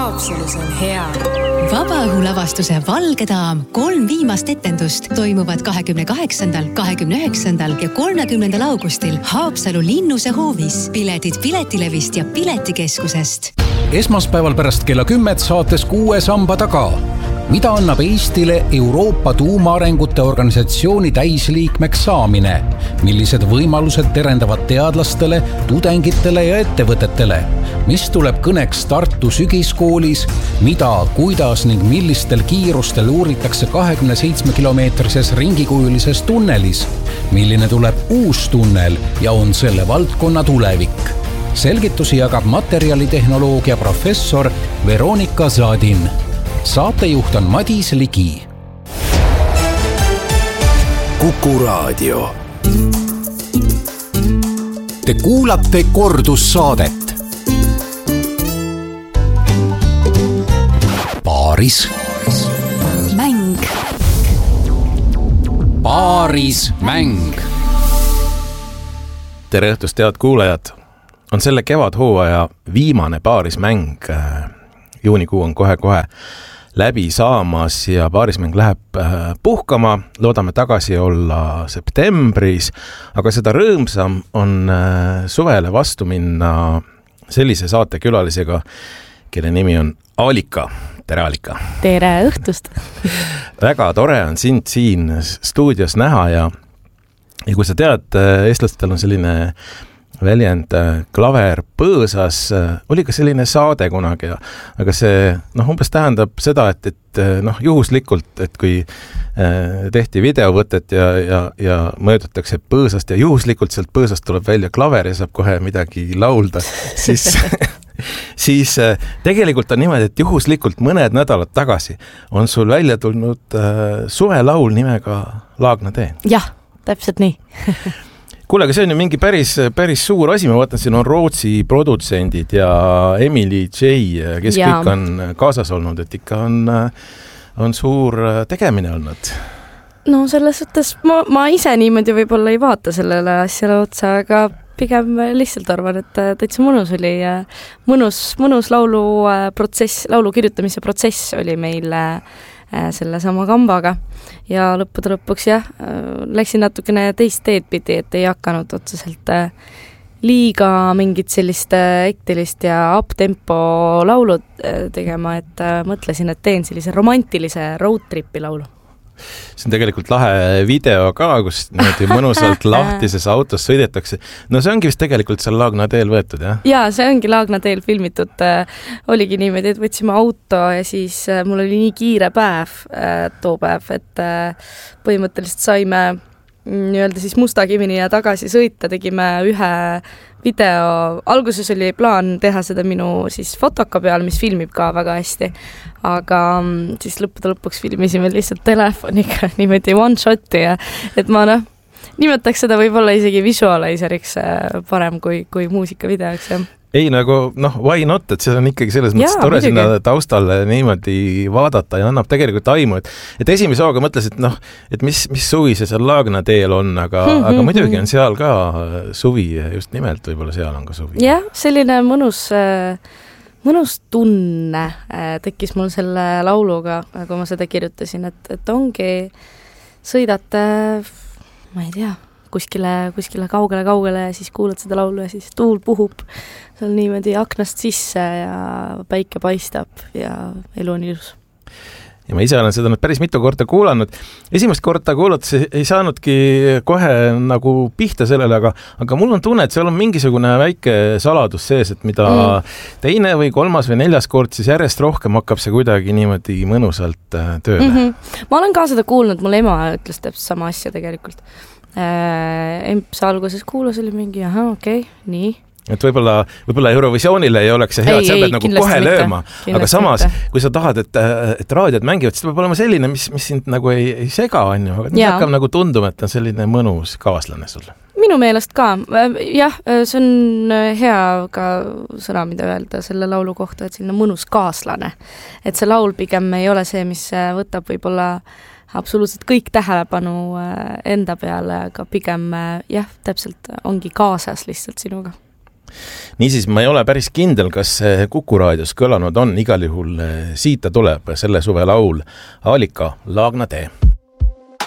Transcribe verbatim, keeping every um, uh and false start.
Haapsalus on hea. Vabaõhulavastuse Valge daam kolm viimast etendust toimuvad kahekümne kaheksandal, kahekümne üheksandal ja kolmekümnendal augustil Haapsalu Linnuse hoovis. Piletid Piletilevist ja Piletikeskusest. Esmaspäeval pärast kella kümmet saates Kuue samba taga. Mida annab Eestile Euroopa tuumaarengute organisatsiooni täisliikmeks saamine? Millised võimalused terendavad teadlastele, tudengitele ja ettevõtetele? Mis tuleb kõneks Tartu sügiskoolis? Mida, kuidas ning millistel kiirustel uuritakse kahekümne seitsme kilomeetrises ringikujulises tunnelis? Milline tuleb uus tunnel ja on selle valdkonna tulevik? Selgitusi jagab materjalitehnoloogia professor Veronika Zadin. Saatejuht on Madis Ligi. Kuku Raadio. Te kuulate kordussaadet. Paaris. Mäng. Paaris mäng. Tere õhtust, head kuulajad! On selle kevadhooaja viimane paarismäng. Juunikuu on kohe-kohe läbi saamas ja paarismäng läheb puhkama. Loodame tagasi olla septembris, aga seda rõõmsam on suvele vastu minna sellise saatekülalisega, kelle nimi on Aalika. Tere, Aalika! Tere õhtust! Väga tore on sind siin stuudios näha ja, ja kui sa tead, eestlastel on selline väljend klaver põõsas, oli ka selline saade kunagi, aga see noh, umbes tähendab seda, et, et noh, juhuslikult, et kui tehti videovõtet ja, ja, ja mõõdutakse põõsast ja juhuslikult sealt põõsast tuleb välja klaver ja saab kohe midagi laulda, siis, siis tegelikult on niimoodi, et juhuslikult mõned nädalad tagasi on sul välja tulnud suvelaul nimega Laagna tee. Jah, täpselt nii. Kuule, aga see on ju mingi päris, päris suur asi, ma vaatan, siin on Rootsi produtsendid ja Emily J, kes ja. kõik on kaasas olnud, et ikka on, on suur tegemine olnud. No selles suhtes ma, ma ise niimoodi võib-olla ei vaata sellele asjale otsa, aga pigem lihtsalt arvan, et täitsa mõnus oli ja mõnus, mõnus laulu protsess, laulu kirjutamise protsess oli meil selle sama kambaga ja lõppude lõpuks jah, läksin natukene teist teed pidi, et ei hakanud otseselt liiga mingit sellist ektilist ja up-tempo laulud tegema, et mõtlesin, et teen sellise romantilise roadtripi laulu. See on tegelikult lahe video ka, kus niimoodi mõnusalt lahtises autos sõidetakse. No see ongi vist tegelikult seal Laagna teel võetud, jah? Jaa, see ongi Laagna teel filmitud. Oligi niimoodi, et võtsime auto ja siis mul oli nii kiire päev too päev, et põhimõtteliselt saime nii-öelda siis Mustakivini ja tagasi sõita, tegime ühe video. Alguses oli plaan teha seda minu siis fotoka peal, mis filmib ka väga hästi, aga siis lõppude lõpuks filmisime lihtsalt telefoniga niimoodi one shoti ja et ma noh, nimetaks seda võib-olla isegi visualiseriks parem kui, kui muusikavideoks, jah. Ei, nagu, noh, why not, et see on ikkagi selles mõttes Jaa, tore sinna taustale niimoodi vaadata ja annab tegelikult aimu, et, et esimese hooga mõtles, et noh, et mis, mis suvi see seal Laagna teel on, aga, hmm, aga hmm, muidugi on seal ka suvi, just nimelt võib-olla seal on ka suvi. Jah, selline mõnus, mõnus tunne tekkis mul selle lauluga, kui ma seda kirjutasin, et, et ongi sõidate, ma ei tea, kuskile, kuskile kaugele, kaugele ja siis kuulad seda laulu ja siis tuul puhub seal niimoodi aknast sisse ja päike paistab ja elu on ilus. Ja ma ise olen seda nüüd päris mitu korda kuulanud. Esimest korda kuulates ei saanudki kohe nagu pihta sellele, aga, aga mul on tunne, et seal on mingisugune väike saladus sees, et mida mm. teine või kolmas või neljas kord, siis järjest rohkem hakkab see kuidagi niimoodi mõnusalt tööle. Mm-hmm. Ma olen ka seda kuulnud, mul ema ütles täpselt sama asja tegelikult. Emps alguses kuulas oli mingi, aha, okei, okay, nii. Et võib-olla, võib-olla Eurovisioonile ei oleks see hea, et sa pead nagu kohe mitte. lööma, aga samas, mitte. Kui sa tahad, et, et raadiod mängivad, siis peab olema selline, mis, mis sind nagu ei, ei sega, on ju, aga nüüd hakkab nagu tunduma, et on selline mõnus kaaslane sulle. Minu meelest ka, jah, see on hea ka sõna, mida öelda selle laulu kohta, et selline mõnus kaaslane. Et see laul pigem ei ole see, mis võtab võib-olla absoluutselt kõik tähelepanu enda peale, aga pigem jah, täpselt ongi kaasas lihtsalt sinuga. niisiis, ma ei ole päris kindel, kas Kuku raadios kõlanud on, igal juhul siit ta tuleb selle suve laul Aalika Laagna tee.